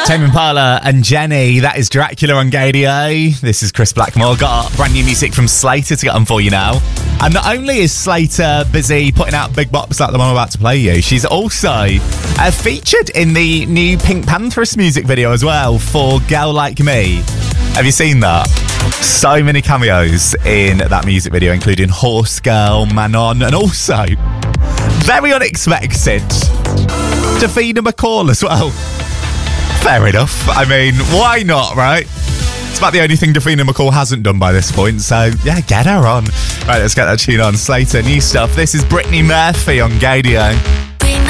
Tame Impala and Jenny, that is Dracula on Gadio. This is Chris Blackmore. Got brand new music from Slater to get on for you now. And not only is Slater busy putting out big bops like the one I'm about to play you, she's also featured in the new Pink Pantheress music video as well for Girl Like Me. Have you seen that? So many cameos in that music video, including Horse Girl, Manon, and also, very unexpected, Davina McCall as well. Fair enough. I mean, why not, right? It's about the only thing Davina McCall hasn't done by this point, so yeah, get her on. Right, let's get that tune on. Slater, new stuff. This is Brittany Murphy on Gadio.